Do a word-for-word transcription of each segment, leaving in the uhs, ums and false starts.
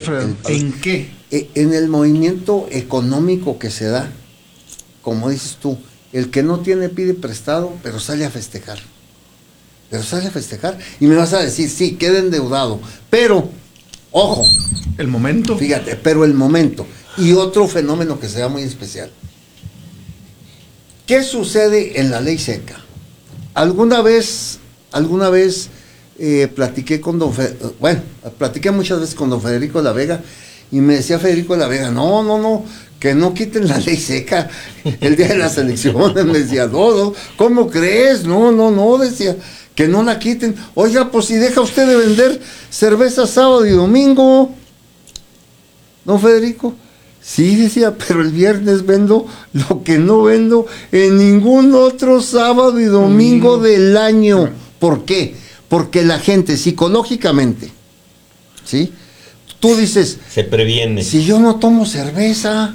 Alfredo? El, ¿En qué? En el movimiento económico que se da, como dices tú, el que no tiene pide prestado, pero sale a festejar. Pero sale a festejar. Y me vas a decir, sí, queda endeudado. Pero, ojo. El momento. Fíjate, pero el momento. Y otro fenómeno que se da muy especial. ¿Qué sucede en la ley seca? Alguna vez, alguna vez eh, platiqué con don Federico, bueno, platiqué muchas veces con don Federico de la Vega, y me decía Federico de la Vega, no, no, no, que no quiten la ley seca el día de las elecciones. Me decía, no, no, ¿cómo crees? No, no, no, decía, que no la quiten. Oiga, pues si deja usted de vender cerveza sábado y domingo, ¿no, Federico? Sí, decía, pero el viernes vendo lo que no vendo en ningún otro sábado y domingo mm. del año. ¿Por qué? Porque la gente psicológicamente, ¿sí? Tú dices, se previene. Si yo no tomo cerveza,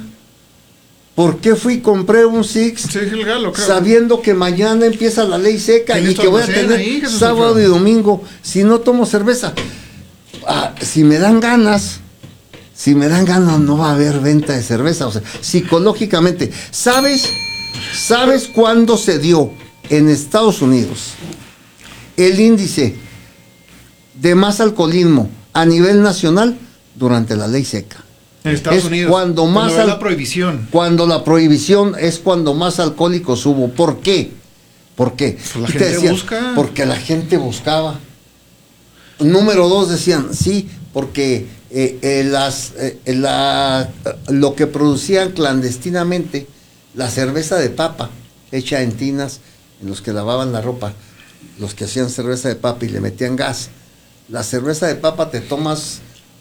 ¿por qué fui y compré un Six? Sí, el galo, claro. Sabiendo que mañana empieza la ley seca y que voy a tener ahí, sábado y domingo, si no tomo cerveza. Ah, si me dan ganas, si me dan ganas no va a haber venta de cerveza. O sea, psicológicamente, ¿sabes? ¿Sabes cuándo se dio en Estados Unidos el índice de más alcoholismo a nivel nacional? Durante la ley seca. En Estados es Unidos. Cuando más cuando al, la prohibición. Cuando la prohibición es cuando más alcohólicos hubo. ¿Por qué? ¿Por qué? Pues la gente decían, busca. Porque la gente buscaba. Número dos decían, sí, porque eh, eh, las, eh, la, lo que producían clandestinamente, la cerveza de papa, hecha en tinas, en los que lavaban la ropa, los que hacían cerveza de papa y le metían gas. La cerveza de papa te tomas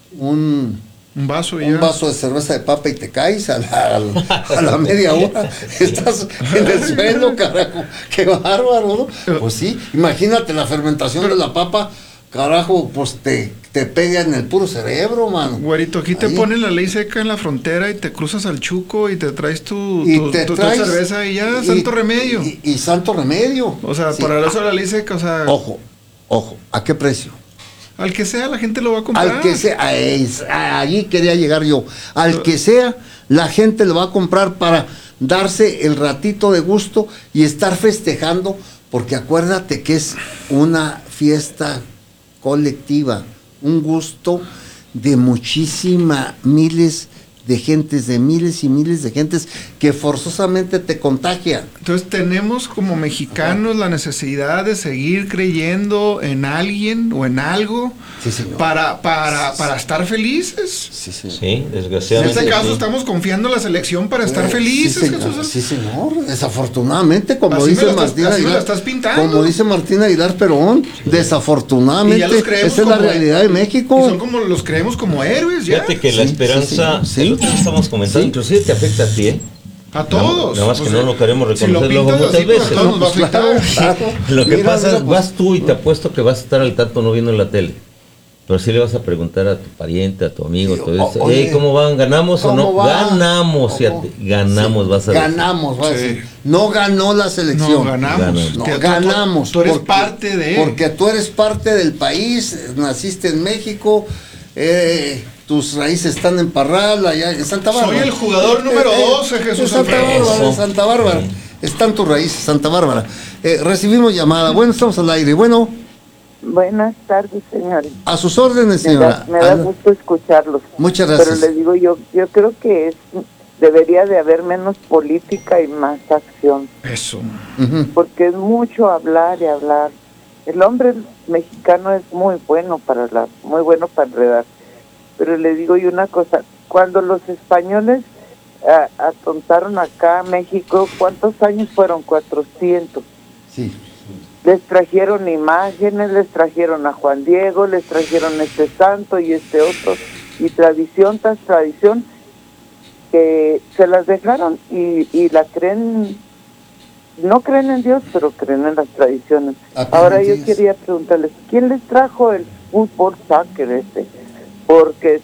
un, un vaso y un ya. vaso de cerveza de papa y te caes a la, a la, a la media hora. Estás en el suelo, carajo. Qué bárbaro, ¿no? Pues sí, imagínate la fermentación de la papa, carajo, pues te, te pega en el puro cerebro, mano. Güerito, aquí te Ahí. ponen la ley seca en la frontera y te cruzas al Chuco y te traes tu, y tu, te tu, traes, tu cerveza y ya, y, santo remedio. Y, y, y santo remedio. O sea, sí. Para eso la ley seca, o sea... Ojo, ojo, ¿a qué precio? Al que sea, la gente lo va a comprar. Al que sea, allí quería llegar yo. Al que sea, la gente lo va a comprar para darse el ratito de gusto y estar festejando, porque acuérdate que es una fiesta colectiva, un gusto de muchísima, miles de gentes, de miles y miles de gentes que forzosamente te contagian. Entonces tenemos como mexicanos Ajá. la necesidad de seguir creyendo en alguien o en algo sí, señor. para para para estar felices. Sí, señor. Sí, desgraciadamente. En este caso sí. estamos confiando en la selección para estar eh, felices. Sí, señor. Sí, señor. Desafortunadamente, como así dice me Martín estás, Aguilar, estás pintando. como dice Martín Aguilar Perón, sí. desafortunadamente esa es la realidad de México. Y son como los creemos como héroes ya. Fíjate que sí, la esperanza, sí, sí. el otro día estamos comentando, sí. inclusive te afecta a ti, ¿eh? A todos. Nada más que o sea, no lo queremos reconocer si luego lo muchas así, veces. Pues, ¿no? nos va a afectar. Claro. Lo que Mira, pasa mira, es, pues, vas tú y te apuesto que vas a estar al tanto no viendo en la tele. Pero sí le vas a preguntar a tu pariente, a tu amigo, todo eso. Oye, hey, ¿cómo van? ¿Ganamos o no? Va? Ganamos, fíjate, ganamos, sí, vas a decir. Ganamos, vas a decir. Sí. No ganó la selección. No, ganamos. Ganamos. No, tú, ganamos. Tú eres porque, parte de... Porque tú eres parte del país, naciste en México, eh, tus raíces están en Parral, allá en Santa Bárbara. Soy el jugador número eh, eh, doce, Jesús en Santa Alfredo. Bárbara, en Santa Bárbara. Sí. Están tus raíces, Santa Bárbara. Eh, recibimos llamada. Bueno, estamos al aire. Bueno... Buenas tardes, señores. A sus órdenes, señora. Me da, me da gusto escucharlos. Muchas gracias. Pero les digo, yo yo creo que es debería de haber menos política y más acción. Eso. Uh-huh. Porque es mucho hablar y hablar. El hombre mexicano es muy bueno para hablar, muy bueno para enredar. Pero les digo yo una cosa, cuando los españoles uh, atontaron acá a México, ¿cuántos años fueron? cuatrocientos. Sí. Les trajeron imágenes, les trajeron a Juan Diego, les trajeron este santo y este otro, y tradición tras tradición, que se las dejaron y, y la creen, no creen en Dios, pero creen en las tradiciones. Ahora yo quería preguntarles, ¿quién les trajo el fútbol soccer este? Porque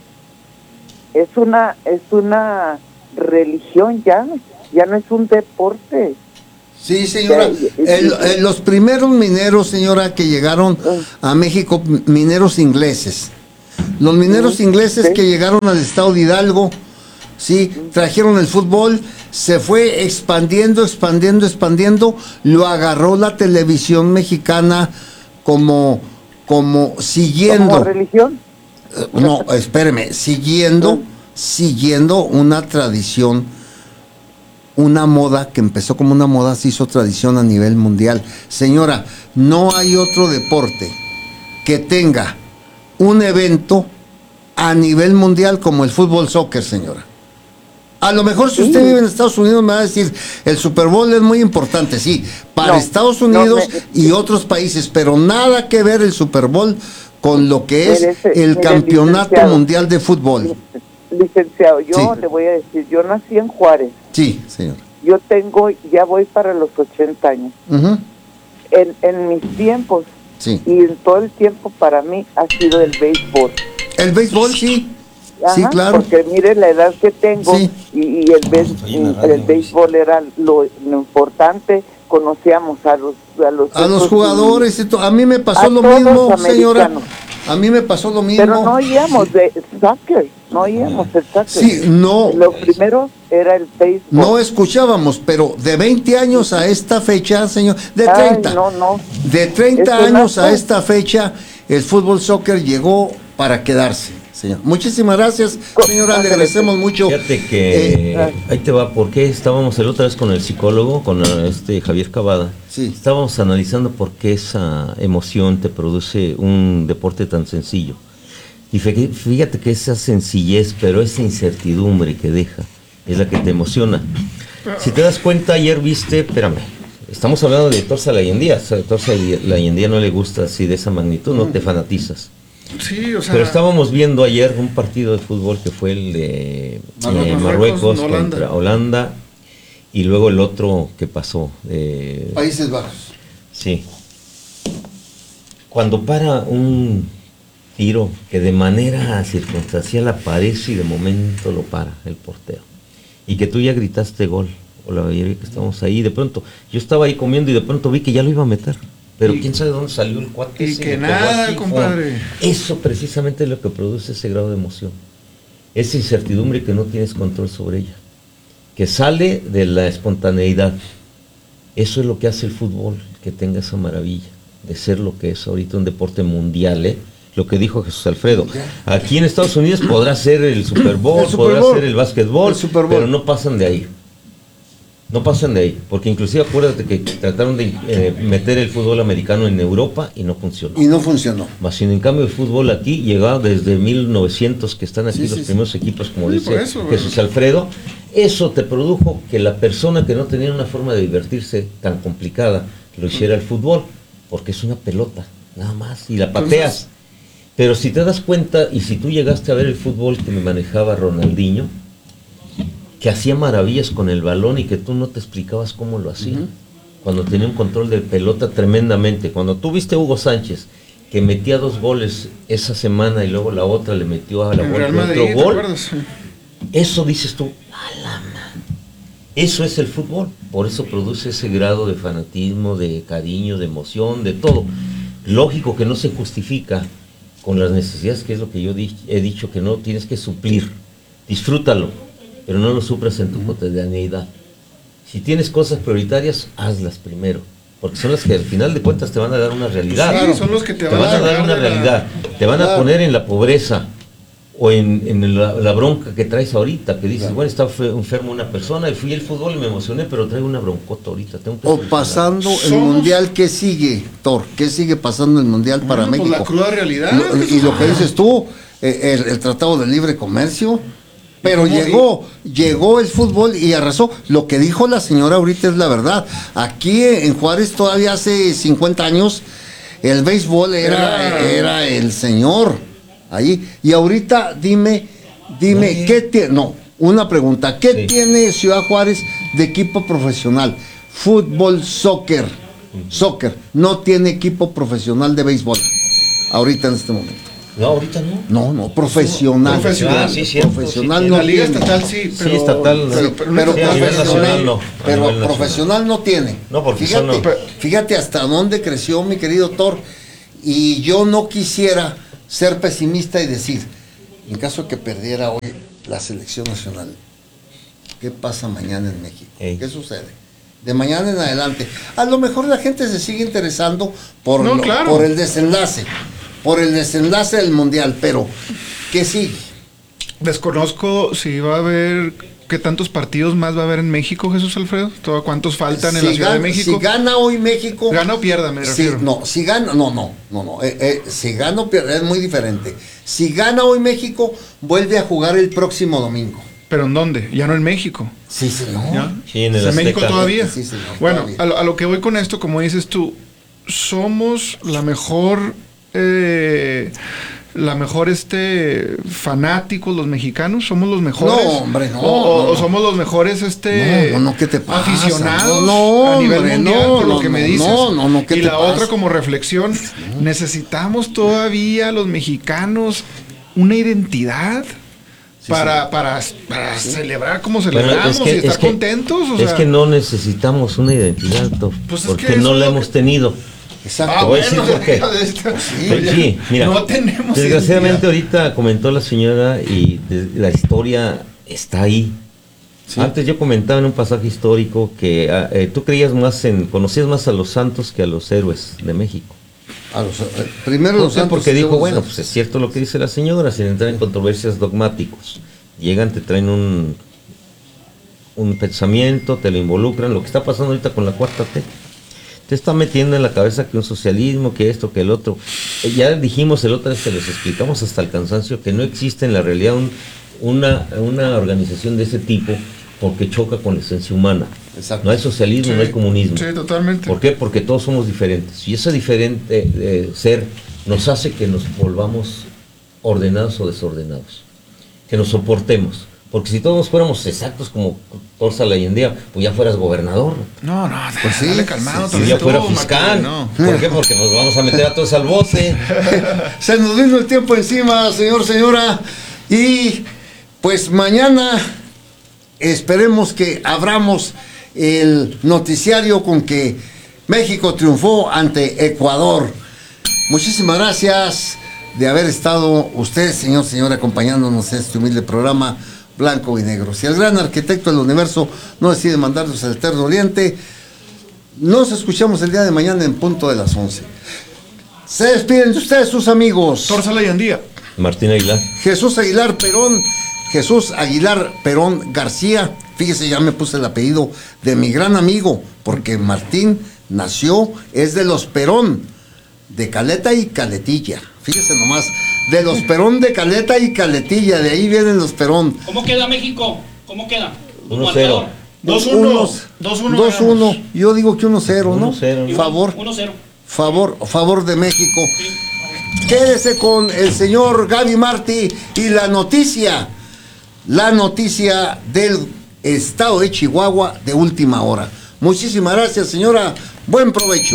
es una, es una religión ya, ya no es un deporte. Sí, señora. El, el, los primeros mineros, señora, que llegaron a México, mineros ingleses, Los mineros Sí, ingleses sí. que llegaron al estado de Hidalgo, sí, trajeron el fútbol, se fue expandiendo, expandiendo, expandiendo, lo agarró la televisión mexicana como, como siguiendo. ¿Como religión? Eh, No, espéreme, siguiendo, siguiendo una tradición, una moda que empezó como una moda, se hizo tradición a nivel mundial. Señora, no hay otro deporte que tenga un evento a nivel mundial como el fútbol soccer, señora. A lo mejor si usted Sí. vive en Estados Unidos me va a decir, el Super Bowl es muy importante, sí, para No, Estados no Unidos me- y otros países, pero nada que ver el Super Bowl con lo que es Mire, ese- el mire, campeonato licenciado. mundial de fútbol. Licenciado, yo Sí. le voy a decir, yo nací en Juárez. Sí, señor. Yo tengo, ya voy para los ochenta años. Ujú, En, en mis tiempos sí. y en todo el tiempo para mí ha sido el béisbol. El béisbol, sí. Sí, Ajá, claro. Porque mire la edad que tengo Sí. y, y el, béis- Ahí en la radio, el béisbol era lo, lo importante. Conocíamos a los a los, A los otros jugadores y to- a mí me pasó a lo todos mismo, señora. americanos. A mí me pasó lo y- mismo. Pero no oíamos de soccer, no oíamos el soccer. Sí, no. Lo primero era el béisbol. No escuchábamos, pero de veinte años a esta fecha, señor, de Ay, treinta, no, no. de treinta Es una años a cosa. esta fecha, el fútbol soccer llegó para quedarse, señor. Muchísimas gracias, Co- señora, le ándale, agradecemos mucho. Fíjate que Eh, ahí te va, porque estábamos el otra vez con el psicólogo, con eh, este Javier Cavada. Sí. Estábamos analizando por qué esa emoción te produce un deporte tan sencillo. Y fí- fíjate que esa sencillez, pero esa incertidumbre que deja, es la que te emociona. Si te das cuenta, ayer viste, espérame, estamos hablando de Torza Layendía. A Torza Layendía no le gusta así de esa magnitud, no te fanatizas. Sí, o sea, Pero estábamos viendo ayer un partido de fútbol que fue el de Marruecos, eh, Marruecos Holanda. contra Holanda y luego el otro que pasó. eh, Países Bajos. sí. Cuando para un tiro que de manera circunstancial aparece y de momento lo para el portero. Y que tú ya gritaste gol, o la mayoría que estábamos ahí, de pronto, yo estaba ahí comiendo y de pronto vi que ya lo iba a meter. Pero Y- quién sabe dónde salió el cuate. y ese, que me pegó nada, aquí, compadre. ¡pum! Eso precisamente es lo que produce ese grado de emoción. Esa incertidumbre que no tienes control sobre ella. Que sale de la espontaneidad. Eso es lo que hace el fútbol, que tenga esa maravilla de ser lo que es ahorita un deporte mundial, ¿eh? Lo que dijo Jesús Alfredo. Aquí en Estados Unidos podrá ser el Super Bowl, El Super podrá Bowl. ser el básquetbol, El Super Bowl. pero no pasan de ahí. No pasan de ahí, porque inclusive acuérdate que trataron de eh, meter el fútbol americano en Europa y no funcionó. Y no funcionó. Más sin en cambio el fútbol aquí llegaba desde mil novecientos que están aquí Sí, los sí, primeros equipos, como Sí, dice por eso, güey. Jesús Alfredo. Eso te produjo que la persona que no tenía una forma de divertirse tan complicada lo hiciera el fútbol, porque es una pelota, nada más, y la pateas. Pero si te das cuenta, y si tú llegaste a ver el fútbol que me manejaba Ronaldinho, que hacía maravillas con el balón y que tú no te explicabas cómo lo hacía, cuando tenía un control de pelota tremendamente. Cuando tú viste a Hugo Sánchez, que metía dos goles esa semana y luego la otra le metió a la en vuelta Real Madrid, otro ¿te gol, acuerdas? Sí. eso dices tú, a la ma-". Eso es el fútbol, por eso produce ese grado de fanatismo, de cariño, de emoción, de todo. Lógico que no se justifica con las necesidades, que es lo que yo di- he dicho, que no tienes que suplir. Disfrútalo, pero no lo supras en tu cotidianeidad. Si tienes cosas prioritarias, hazlas primero, porque son las que al final de cuentas te van a dar una realidad. Sí, son los que te te van van a a dar sacar una de la- realidad, te van a Claro. poner en la pobreza o en, en la, la bronca que traes ahorita, que dices, Claro. bueno, está fe- enfermo una persona y fui al fútbol y me emocioné, pero traigo una broncota ahorita. Tengo que O solucionar". pasando el Somos- mundial, ¿qué sigue, Thor? ¿Qué sigue pasando el mundial para Bueno, pues México? la cruda realidad. Lo- y lo que dices tú, eh, el, el Tratado de Libre Comercio, pero cómo- llegó, llegó el fútbol y arrasó. Lo que dijo la señora ahorita es la verdad. Aquí en Juárez todavía hace cincuenta años el béisbol era, Era- era el señor ahí. Y ahorita dime, dime, Oye. ¿qué tiene? No, una pregunta, ¿qué Sí. tiene Ciudad Juárez de equipo profesional? Fútbol, soccer, soccer. No tiene equipo profesional de béisbol ahorita en este momento. No, ahorita no. No, no, profesional. Profesional. Ah, sí, cierto, Profesional sí, no En la liga tiene. estatal sí, pero, Sí, estatal, pero, sí. pero, Pero Sí, a nivel profesional, nacional no, a pero nivel nacional. profesional no tiene. No, porque fíjate, son- fíjate hasta dónde creció mi querido Thor. Y yo no quisiera ser pesimista y decir, en caso de que perdiera hoy la selección nacional, ¿qué pasa mañana en México? Ey. ¿Qué sucede? De mañana en adelante. A lo mejor la gente se sigue interesando por, No, lo- claro. por el desenlace, por el desenlace del Mundial, pero ¿qué sigue? Desconozco si va a haber, qué tantos partidos más va a haber en México, Jesús Alfredo. ¿Todo cuántos faltan en Si la Ciudad gana- de México? Si gana hoy México... ¿Gana o pierda, me Si, refiero? no, si gana, no, no, no, no. eh, eh, si gana o pierde es muy diferente. Si gana hoy México, vuelve a jugar el próximo domingo. ¿Pero en dónde? Ya no en México. Sí, señor. ¿Ya? Sí, en el ¿En México Azteca. todavía? Sí, señor, Bueno, todavía. a lo, a lo que voy con esto, como dices tú, somos la mejor, eh, la mejor este fanáticos los mexicanos, somos los mejores. No, hombre, no, O, o- no, o no. somos los mejores este No, no, no, ¿qué te pasa? aficionados No, a nivel hombre, mundial, no, por lo no, que me no, dices. no, no, no, ¿qué y te la pasa? otra como reflexión, necesitamos todavía los mexicanos una identidad. Sí, para, sí. para, para celebrar como Bueno, celebramos es que- y estar es que- contentos. O es sea, que no necesitamos una identidad, Tof, Pues es porque que no eso la es lo hemos que- tenido. Exacto. Ah, Te voy a decir bueno, por qué. sí, Oye, sí, mira, no tenemos desgraciadamente identidad. ahorita comentó la señora y de- la historia está ahí. Sí. Antes yo comentaba en un pasaje histórico que ah, eh, tú creías más en, conocías más a los santos que a los héroes de México. A los- eh, primero ¿Por los qué? santos Porque y dijo, luego los bueno, santos. pues es cierto lo que dice la señora, sin entrar en controversias dogmáticos. Llegan, te traen un, un pensamiento, te lo involucran. Lo que está pasando ahorita con la cuarta T, te está metiendo en la cabeza que un socialismo, que esto, que el otro. Eh, ya dijimos el otro vez que les explicamos hasta el cansancio que no existe en la realidad un- una, una organización de ese tipo porque choca con la esencia humana. Exacto. No hay socialismo, Sí, no hay comunismo. Sí, totalmente. ¿Por qué? Porque todos somos diferentes. Y ese diferente eh, ser nos hace que nos volvamos ordenados o desordenados. Que nos soportemos. Porque si todos fuéramos exactos como Torza Leyendía, pues ya fueras gobernador. No, no, Pues sí, dale calmado. sí, Si también ya fuera tú, fiscal. Martín, ¿Por qué? Porque nos vamos a meter a todos al bote. Se nos vino el tiempo encima, señor, señora. Y pues mañana esperemos que abramos el noticiario con que México triunfó ante Ecuador. Muchísimas gracias de haber estado usted, señor, señora, acompañándonos en este humilde programa Blanco y Negro. Si el gran arquitecto del universo no decide mandarnos al Eterno Oriente, nos escuchamos el día de mañana en punto de las once. Se despiden de ustedes sus amigos. Torza Leyendía. Martín Aguilar. Jesús Aguilar Perón, Jesús Aguilar Perón García. Fíjese, ya me puse el apellido de mi gran amigo, porque Martín nació, es de los Perón, de Caleta y Caletilla. Fíjese nomás, de los Perón de Caleta y Caletilla, de ahí vienen los Perón. ¿Cómo queda México? ¿Cómo queda? uno Como cero. marcador. dos uno. Unos- dos uno. dos uno. Yo digo que uno cero, ¿no? uno cero. Favor, uno cero. favor, favor de México. Quédese con el señor Gaby Martí y la noticia, la noticia del estado de Chihuahua de última hora. Muchísimas gracias, señora. Buen provecho.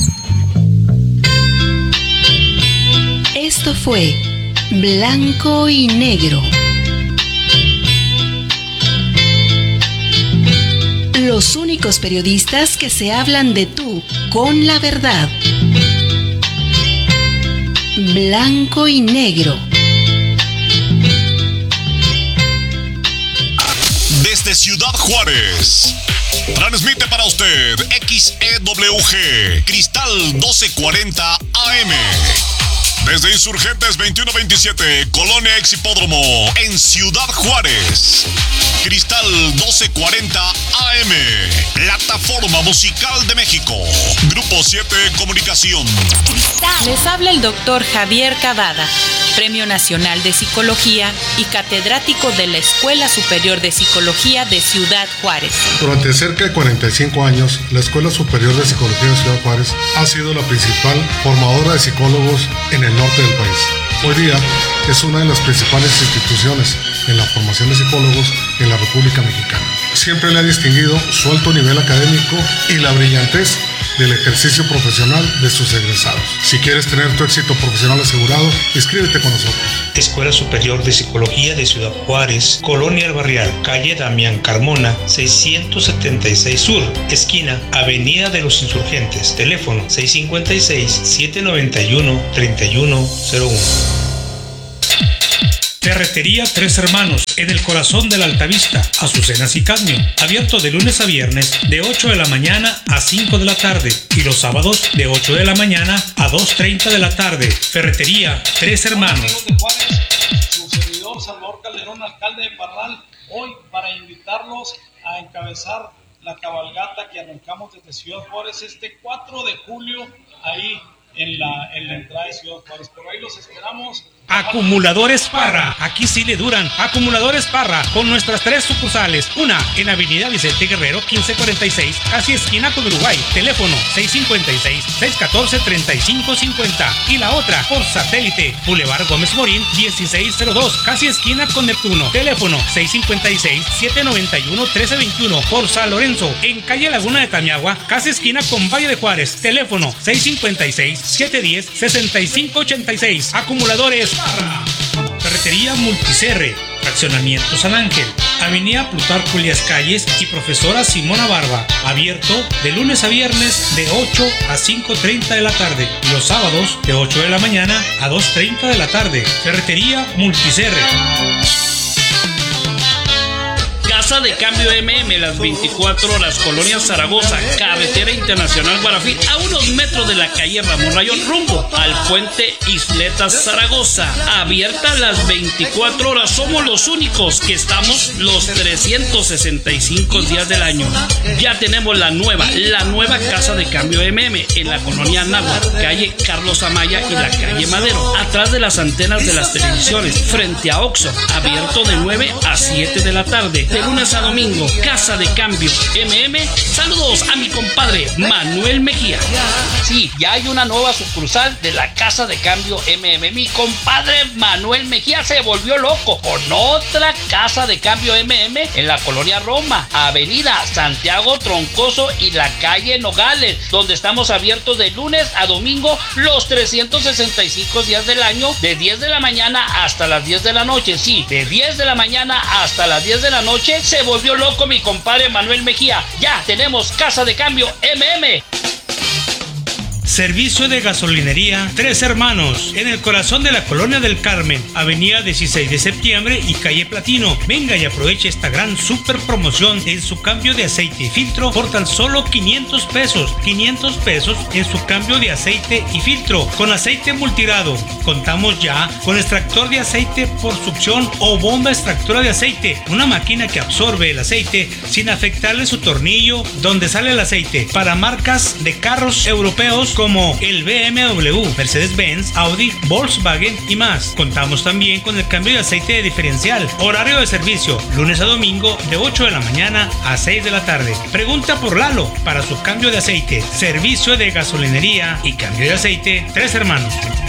Esto fue Blanco y Negro. Los únicos periodistas que se hablan de tú con la verdad. Blanco y Negro. Desde Ciudad Juárez, transmite para usted X E W G Cristal doce cuarenta A M. Desde Insurgentes veintiuno veintisiete, Colonia Ex Hipódromo, en Ciudad Juárez. Cristal doce cuarenta A M, Plataforma Musical de México. Grupo siete Comunicación. Les habla el doctor Javier Cavada, Premio Nacional de Psicología y catedrático de la Escuela Superior de Psicología de Ciudad Juárez. Durante cerca de cuarenta y cinco años, la Escuela Superior de Psicología de Ciudad Juárez ha sido la principal formadora de psicólogos en el norte del país. Hoy día es una de las principales instituciones en la formación de psicólogos en la República Mexicana. Siempre le ha distinguido su alto nivel académico y la brillantez del ejercicio profesional de sus egresados. Si quieres tener tu éxito profesional asegurado, inscríbete con nosotros. Escuela Superior de Psicología de Ciudad Juárez, Colonia El Barrial, calle Damián Carmona, seiscientos setenta y seis Sur, esquina Avenida de los Insurgentes, teléfono seis cinco seis, siete nueve uno, tres uno cero uno. Ferretería Tres Hermanos, en el corazón de la Altavista, Azucenas y Cadmio. Abierto de lunes a viernes, de ocho de la mañana a cinco de la tarde. Y los sábados, de ocho de la mañana a dos treinta de la tarde. Ferretería Tres Hermanos. De Juárez, su servidor Salvador Calderón, alcalde de Parral, hoy para invitarlos a encabezar la cabalgata que arrancamos desde Ciudad Juárez este cuatro de julio, ahí en la, en la entrada de Ciudad Juárez. Por ahí los esperamos. Acumuladores Parra, aquí sí le duran. Acumuladores Parra, con nuestras tres sucursales. Una en Avenida Vicente Guerrero quince cuarenta y seis, casi esquina con Uruguay. Teléfono seis cinco seis, seis uno cuatro, tres cinco cinco cero. Y la otra por satélite, Boulevard Gómez Morín dieciséis cero dos, casi esquina con Neptuno. Teléfono seis cinco seis, siete nueve uno, uno tres dos uno. Por San Lorenzo, en calle Laguna de Tamiagua, casi esquina con Valle de Juárez. Teléfono seis cinco seis, siete uno cero, seis cinco ocho seis. Acumuladores Parra. Ferretería Multicerre, Fraccionamiento San Ángel, Avenida Plutarco Elías Calles y Profesora Simona Barba. Abierto de lunes a viernes de ocho a cinco treinta de la tarde. Y los sábados de ocho de la mañana a dos treinta de la tarde. Ferretería Multicerre. Casa de Cambio M M, las veinticuatro horas, Colonia Zaragoza, Carretera Internacional Guarafí, a unos metros de la calle Ramón Rayón, rumbo al puente Isletas Zaragoza. Abierta las veinticuatro horas, somos los únicos que estamos los trescientos sesenta y cinco días del año. Ya tenemos la nueva, la nueva Casa de Cambio M M en la Colonia Náhuatl, calle Carlos Amaya y la calle Madero, atrás de las antenas de las televisiones, frente a Oxxo. Abierto de nueve a siete de la tarde. De lunes a domingo, Casa de Cambio M M. Saludos a mi compadre Manuel Mejía. Sí, ya hay una nueva sucursal de la Casa de Cambio M M. Mi compadre Manuel Mejía se volvió loco con otra Casa de Cambio M M en la Colonia Roma, Avenida Santiago Troncoso y la calle Nogales, donde estamos abiertos de lunes a domingo los trescientos sesenta y cinco días del año, de diez de la mañana hasta las diez de la noche. Sí, de diez de la mañana hasta las diez de la noche. Se volvió loco mi compadre Manuel Mejía. Ya tenemos Casa de Cambio M M. Servicio de gasolinería Tres Hermanos, en el corazón de la Colonia del Carmen, Avenida dieciséis de septiembre y calle Platino. Venga y aproveche esta gran super promoción en su cambio de aceite y filtro por tan solo quinientos pesos. quinientos pesos en su cambio de aceite y filtro con aceite multirado. Contamos ya con extractor de aceite por succión o bomba extractora de aceite, una máquina que absorbe el aceite sin afectarle su tornillo donde sale el aceite, para marcas de carros europeos como el B M W, Mercedes-Benz, Audi, Volkswagen y más. Contamos también con el cambio de aceite de diferencial. Horario de servicio, lunes a domingo de ocho de la mañana a seis de la tarde. Pregunta por Lalo para su cambio de aceite. Servicio de gasolinería y cambio de aceite Tres Hermanos.